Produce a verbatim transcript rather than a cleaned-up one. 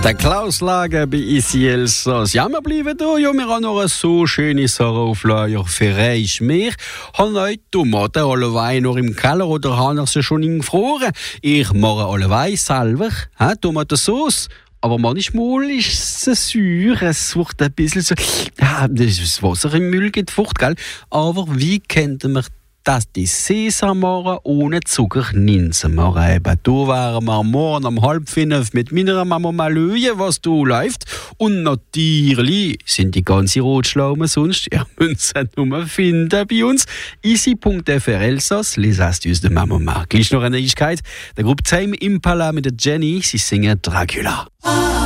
Der Klaus Lager bei Isi Elsass. Ja, wir bleiben da. Ja, wir haben noch eine so schöne Sache auf Lager für euch. Wir haben heute Tomaten alle Wein noch im Keller oder haben sie schon gefroren. Ich mache alle Wein selber. Ha, Tomatensauce. Aber manchmal ist es süß, es wird ein bisschen so, ja, das Wasser im Müll gibt Frucht, gell? Aber wie könnte man das die Sesam machen, ohne Zucker Ninsen machen? Eben, da wären wir morgen um halb fünf mit meiner Mama mal schauen, was da läuft. Und natürlich sind die ganzen Rotschlaumen sonst, ihr müsst es nur finden bei uns. easy punkt f r Elsass, les astuces de Mama Marc. Gleich noch eine Neuigkeit. Der Gruppe Tame Impala mit der Jenny, sie singen Dracula.